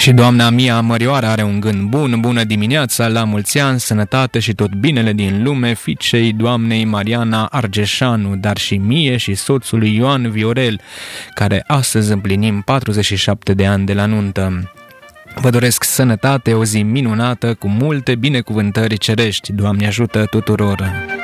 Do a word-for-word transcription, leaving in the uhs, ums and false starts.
Și doamna Mia Mărioara are un gând bun. Bună dimineața, la mulți ani, sănătate și tot binele din lume fiicei doamnei Mariana Argeșanu, dar și mie și soțului Ioan Viorel, care astăzi împlinim patruzeci și șapte de ani de la nuntă. Vă doresc sănătate, o zi minunată, cu multe binecuvântări cerești. Doamne ajută tuturor!